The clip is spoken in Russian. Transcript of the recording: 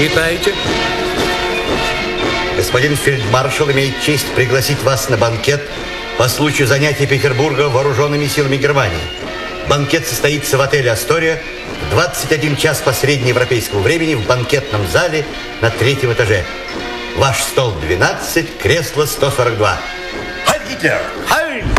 Читайте. Господин фельдмаршал имеет честь пригласить вас на банкет по случаю занятия Петербурга вооруженными силами Германии. Банкет состоится в отеле «Астория» в 21 час по среднеевропейскому времени в банкетном зале на 3-м этаже. Ваш стол 12, кресло 142. Хайль Гитлер! Хайль!